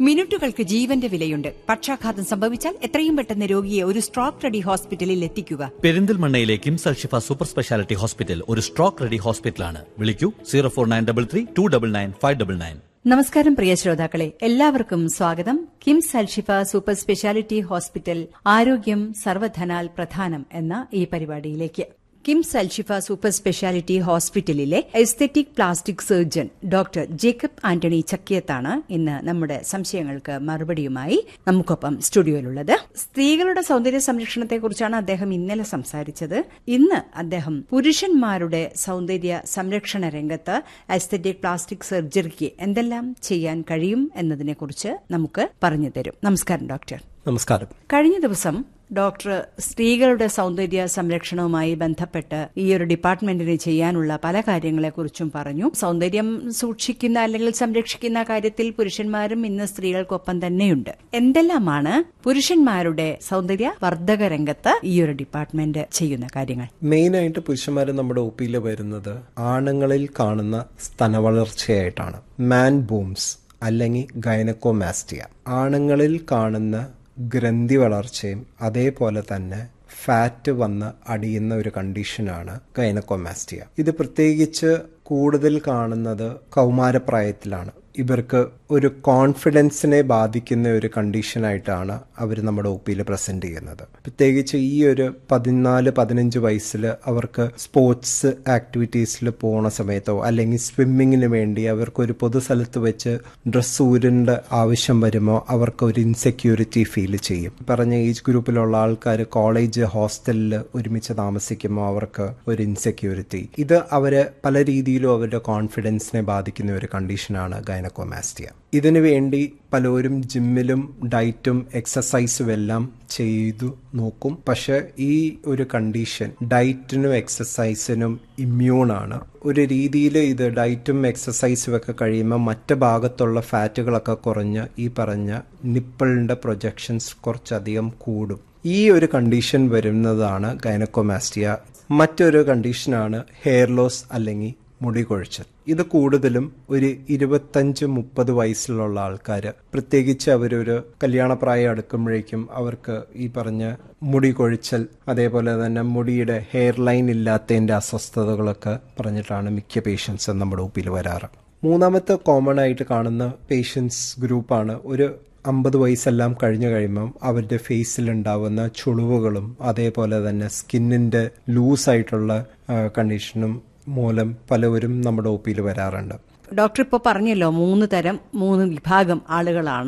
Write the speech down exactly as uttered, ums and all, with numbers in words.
മിനിറ്റുകൾക്ക് ജീവന്റെ വിലയുണ്ട്. പക്ഷാഘാതം സംഭവിച്ചാൽ എത്രയും പെട്ടെന്ന് രോഗിയെ ഒരു സ്ട്രോക്ക് റെഡി ഹോസ്പിറ്റലിൽ എത്തിക്കുക. പെരിന്തൽമണ്ണയിലെ KIMS Alshifa super speciality hospital ഒരു സ്ട്രോക്ക് റെഡി ഹോസ്പിറ്റലാണ്. വിളിക്കൂ zero four nine double three to double nine five double nine. നമസ്കാരം പ്രിയ ശ്രോതാക്കളെ, എല്ലാവർക്കും സ്വാഗതം. KIMS Alshifa super speciality hospital ആരോഗ്യം സർവധനാൽ പ്രധാനം എന്ന ഈ പരിപാടിയിലേക്ക്. കിംസ് അൽഷിഫ സൂപ്പർ സ്പെഷ്യാലിറ്റി ഹോസ്പിറ്റലിലെ aesthetic plastic surgeon doctor Jacob Antony ചക്കിയത്താണ് ഇന്ന് നമ്മുടെ സംശയങ്ങൾക്ക് മറുപടിയുമായി നമുക്കൊപ്പം സ്റ്റുഡിയോയിലുള്ളത്. സ്ത്രീകളുടെ സൗന്ദര്യ സംരക്ഷണത്തെക്കുറിച്ചാണ് അദ്ദേഹം ഇന്നലെ സംസാരിച്ചത്. ഇന്ന് അദ്ദേഹം പുരുഷന്മാരുടെ സൗന്ദര്യ സംരക്ഷണ രംഗത്ത് എസ്തെറ്റിക് പ്ലാസ്റ്റിക് സർജറിക്ക് എന്തെല്ലാം ചെയ്യാൻ കഴിയും എന്നതിനെക്കുറിച്ച് നമുക്ക് പറഞ്ഞു തരും. നമസ്കാരം ഡോക്ടർ. നമസ്കാരം. കഴിഞ്ഞ ദിവസം ഡോക്ടർ സ്ത്രീകളുടെ സൗന്ദര്യ സംരക്ഷണവുമായി ബന്ധപ്പെട്ട് ഈ ഒരു ഡിപ്പാർട്ട്മെന്റിന് ചെയ്യാനുള്ള പല കാര്യങ്ങളെക്കുറിച്ചും പറഞ്ഞു. സൗന്ദര്യം സൂക്ഷിക്കുന്ന അല്ലെങ്കിൽ സംരക്ഷിക്കുന്ന കാര്യത്തിൽ പുരുഷന്മാരും ഇന്ന് സ്ത്രീകൾക്കൊപ്പം തന്നെയുണ്ട്. എന്തെല്ലാമാണ് പുരുഷന്മാരുടെ സൗന്ദര്യ വർദ്ധക രംഗത്ത് ഈ ഒരു ഡിപ്പാർട്ട്മെന്റ് ചെയ്യുന്ന കാര്യങ്ങൾ? മെയിനായിട്ട് പുരുഷന്മാർ നമ്മുടെ ഒ പിയിൽ വരുന്നത് ആണുങ്ങളിൽ കാണുന്ന സ്തനവളർച്ചയായിട്ടാണ്. മാൻ ബൂംസ് അല്ലെങ്കിൽ ഗൈനക്കോമാസ്റ്റിയ. ആണുങ്ങളിൽ കാണുന്ന ഗ്രന്ഥി വളർച്ചയും അതേപോലെ തന്നെ ഫാറ്റ് വന്ന് അടിയുന്ന ഒരു കണ്ടീഷനാണ് ഗൈനക്കോമാസ്റ്റിയ. ഇത് പ്രത്യേകിച്ച് കൂടുതൽ കാണുന്നത് കൗമാരപ്രായത്തിലാണ്. ഇവർക്ക് ഒരു കോൺഫിഡൻസിനെ ബാധിക്കുന്ന ഒരു കണ്ടീഷനായിട്ടാണ് അവർ നമ്മുടെ ഒ പിയിൽ പ്രസന്റ് ചെയ്യുന്നത്. പ്രത്യേകിച്ച് ഈ ഒരു പതിനാല് പതിനഞ്ച് വയസ്സിൽ അവർക്ക് സ്പോർട്സ് ആക്ടിവിറ്റീസിൽ പോണ സമയത്തോ അല്ലെങ്കിൽ സ്വിമ്മിങ്ങിന് വേണ്ടി അവർക്കൊരു പൊതുസ്ഥലത്ത് വെച്ച് ഡ്രസ്സ് ഊരേണ്ട ആവശ്യം വരുമ്പോൾ അവർക്ക് ഒരു ഇൻസെക്യൂരിറ്റി ഫീൽ ചെയ്യും. പറഞ്ഞ ഏജ് ഗ്രൂപ്പിലുള്ള ആൾക്കാർ കോളേജ് ഹോസ്റ്റലിൽ ഒരുമിച്ച് താമസിക്കുമ്പോൾ അവർക്ക് ഒരു ഇൻസെക്യൂരിറ്റി. ഇത് അവരെ പല രീതിയിലും അവരുടെ കോൺഫിഡൻസിനെ ബാധിക്കുന്ന ഒരു കണ്ടീഷനാണ് ഗൈനക്കോമാസ്റ്റിയ. ഇതിനു വേണ്ടി പലരും ജിമ്മിലും ഡയറ്റും എക്സസൈസും എല്ലാം ചെയ്തു നോക്കും. പക്ഷെ ഈ ഒരു കണ്ടീഷൻ ഡയറ്റിനും എക്സസൈസിനും ഇമ്മ്യൂണാണ്. ഒരു രീതിയിൽ ഇത് ഡയറ്റും എക്സസൈസും ഒക്കെ കഴിയുമ്പോൾ മറ്റു ഭാഗത്തുള്ള ഫാറ്റുകളൊക്കെ കുറഞ്ഞ് ഈ പറഞ്ഞ നിപ്പിളിന്റെ പ്രൊജക്ഷൻസ് കുറച്ചധികം കൂടും. ഈ ഒരു കണ്ടീഷൻ വരുന്നതാണ് ഗൈനക്കോമാസ്റ്റിയ. മറ്റൊരു കണ്ടീഷനാണ് ഹെയർ ലോസ് അല്ലെങ്കിൽ മുടി കൊഴിച്ചൽ. ഇത് കൂടുതലും ഒരു ഇരുപത്തഞ്ച് മുപ്പത് വയസ്സിലുള്ള ആൾക്കാർ, പ്രത്യേകിച്ച് അവരൊരു കല്യാണപ്രായം അടുക്കുമ്പോഴേക്കും അവർക്ക് ഈ പറഞ്ഞ മുടി കൊഴിച്ചൽ അതേപോലെ തന്നെ മുടിയുടെ ഹെയർ ലൈൻ ഇല്ലാത്തതിൻ്റെ അസ്വസ്ഥതകളൊക്കെ പറഞ്ഞിട്ടാണ് മിക്ക പേഷ്യൻസും നമ്മുടെ ഒ പിയിൽ വരാറ്. മൂന്നാമത്തെ കോമൺ ആയിട്ട് കാണുന്ന പേഷ്യൻസ് ഗ്രൂപ്പാണ് ഒരു അമ്പത് വയസ്സെല്ലാം കഴിഞ്ഞു കഴിയുമ്പം അവരുടെ ഫേസിൽ ഉണ്ടാവുന്ന ചുളിവുകളും അതേപോലെ തന്നെ സ്കിന്നിൻ്റെ ലൂസായിട്ടുള്ള കണ്ടീഷനും മൂലം പലവരും നമ്മുടെ ഒ പിയിൽ വരാറുണ്ട്. ഡോക്ടർ ഇപ്പോൾ പറഞ്ഞല്ലോ മൂന്ന് തരം മൂന്ന് വിഭാഗം ആളുകളാണ്